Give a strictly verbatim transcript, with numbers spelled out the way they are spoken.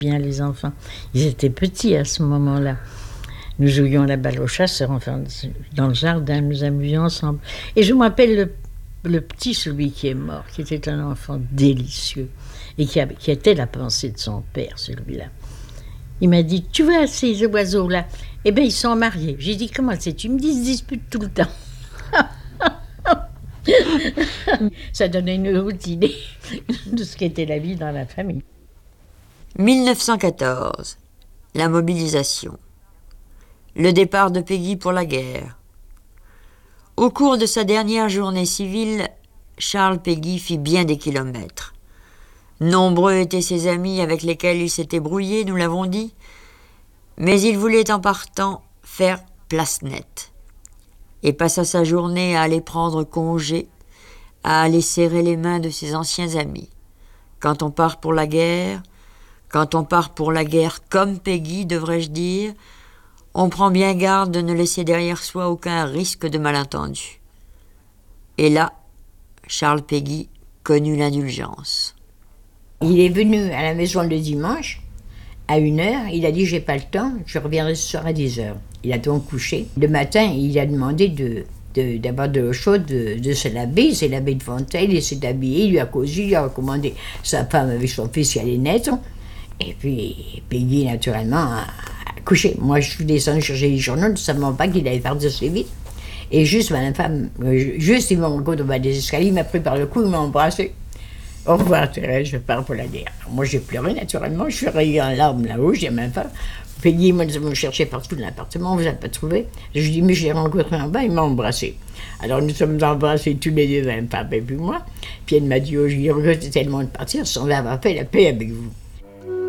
bien les enfants. Ils étaient petits à ce moment-là. Nous jouions à la balle au chasseur, enfin, dans le jardin, nous amusions ensemble. Et je me rappelle le, le petit, celui qui est mort, qui était un enfant délicieux, et qui, a, qui était la pensée de son père, celui-là. Il m'a dit, tu vois ces oiseaux-là? Eh bien, ils sont mariés. J'ai dit, comment c'est? Tu me dis, ils se disputent tout le temps. Ça donnait une haute idée de ce qu'était la vie dans la famille. mille neuf cent quatorze, la mobilisation. Le départ de Péguy pour la guerre. Au cours de sa dernière journée civile, Charles Péguy fit bien des kilomètres. Nombreux étaient ses amis avec lesquels il s'était brouillé, nous l'avons dit, mais il voulait en partant faire place nette, et passa sa journée à aller prendre congé, à aller serrer les mains de ses anciens amis. Quand on part pour la guerre, quand on part pour la guerre comme Péguy, devrais-je dire, on prend bien garde de ne laisser derrière soi aucun risque de malentendu. Et là, Charles Péguy connut l'indulgence. Il est venu à la maison le dimanche, à une heure, il a dit « j'ai pas le temps, je reviendrai ce soir à dix heures ». Il a donc couché. Le matin, il a demandé de, de, d'avoir de l'eau chaude, de, de se laver, il s'est lavé devant elle, il s'est habillé, il lui a cousu, il a recommandé sa femme avec son fils qui allait naître. Et puis, Péguy, naturellement, a, a couché. Moi, je suis descendue chercher les journaux, ne savant pas qu'il allait partir assez vite. Et juste, ma femme, juste, il m'a rencontré au bas des escaliers, il m'a pris par le cou, il m'a embrassé. Au revoir Thérèse, je pars pour la guerre. Moi j'ai pleuré naturellement, je suis arrivée en larmes là-haut, j'ai même pas. Péguy m'a cherché partout dans l'appartement, on ne vous a pas trouvé. Je lui ai dit, mais je l'ai rencontré en bas, il m'a embrassé. Alors nous sommes embrassés tous les deux, un papa et puis moi. Puis elle m'a dit, oh, je regrette tellement de partir sans avoir fait la paix avec vous.